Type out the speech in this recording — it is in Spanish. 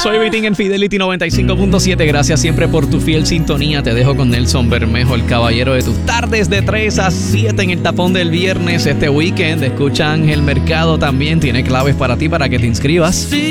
Soy Vitín en Fidelity 95.7. Gracias siempre por tu fiel sintonía. Te dejo con Nelson Bermejo, el caballero de tus tardes de 3 a 7 en el tapón del viernes. Este weekend escucha Ángel Mercado también. Tiene claves para ti para que te inscribas.